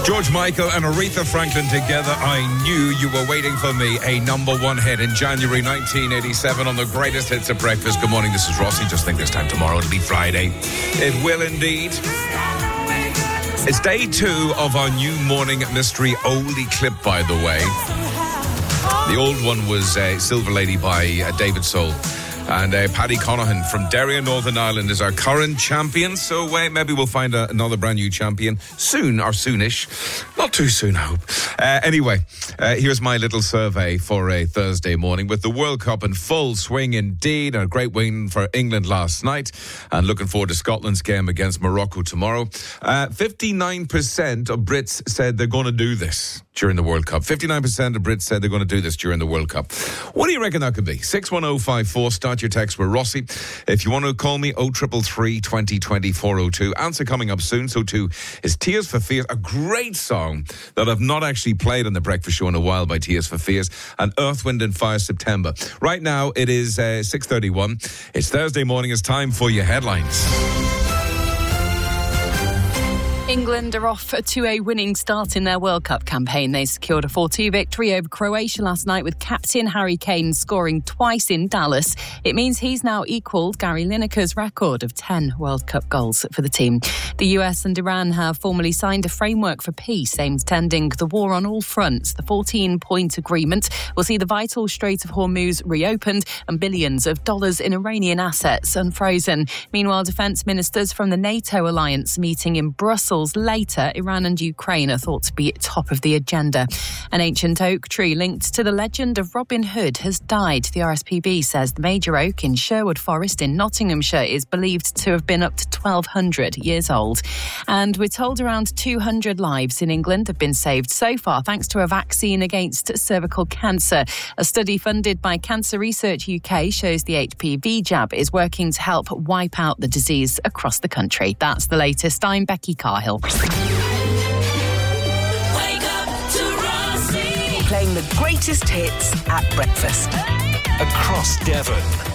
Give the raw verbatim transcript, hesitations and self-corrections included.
George Michael and Aretha Franklin together. I Knew You Were Waiting For Me, a number one hit in January nineteen eighty-seven on the greatest hits of breakfast. Good morning, this is Rossi. Just think this time tomorrow it'll be Friday. It will indeed. It's day two of our new morning mystery oldie clip, by the way. The old one was uh, Silver Lady by uh, David Soul. And uh, Paddy Conaghan from Derry in Northern Ireland is our current champion. So uh, maybe we'll find a, another brand new champion soon, or soonish. Not too soon, I hope. Uh, anyway, uh, here's my little survey for a Thursday morning. With the World Cup in full swing indeed. A great win for England last night. And looking forward to Scotland's game against Morocco tomorrow. Uh, fifty-nine percent of Brits said they're going to do this during the World Cup. fifty-nine percent of Brits said they're going to do this during the World Cup. What do you reckon that could be? six one oh five four, start your text with Rossi. If you want to call me, oh three three, twenty twenty, four oh two. Answer coming up soon. So too is Tears for Fears, a great song that I've not actually played on the Breakfast Show in a while by Tears for Fears, and Earth, Wind and Fire, September. Right now it is uh, six thirty-one. It's Thursday morning. It's time for your headlines. England are off to a winning start in their World Cup campaign. They secured a four two victory over Croatia last night with captain Harry Kane scoring twice in Dallas. It means he's now equalled Gary Lineker's record of ten World Cup goals for the team. The U S and Iran have formally signed a framework for peace aimed at ending the war on all fronts. The fourteen-point agreement will see the vital Strait of Hormuz reopened and billions of dollars in Iranian assets unfrozen. Meanwhile, defence ministers from the NATO alliance meeting in Brussels later. Iran and Ukraine are thought to be top of the agenda. An ancient oak tree linked to the legend of Robin Hood has died. The R S P B says the major oak in Sherwood Forest in Nottinghamshire is believed to have been up to twelve hundred years old. And we're told around two hundred lives in England have been saved so far thanks to a vaccine against cervical cancer. A study funded by Cancer Research U K shows the H P V jab is working to help wipe out the disease across the country. That's the latest. I'm Becky Carhill. Wake up to Rossi. Playing the greatest hits at breakfast. Across Devon.